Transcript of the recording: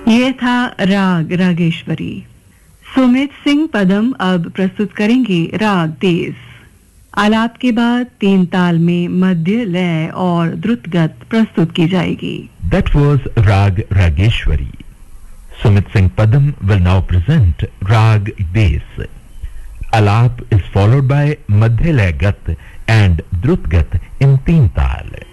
ये था राग रागेश्वरी। सुमित सिंह पदम अब प्रस्तुत करेंगे राग देस। आलाप के बाद तीन ताल में मध्य लय और द्रुतगत प्रस्तुत की जाएगी। That was Rag Rageshwari. Sumit Singh Padam will now present Rag Des. Alap is followed by Madhya Lay Gat and Drut Gat in teen tal.